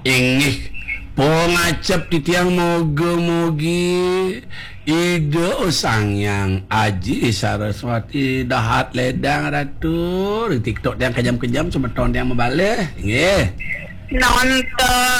ingih pongacap di tiang moga-mogi ide sangyang Aji Saraswati dahat ledang ratu di TikTok yang kejam-kejam sebeton yang membalik nggih nonton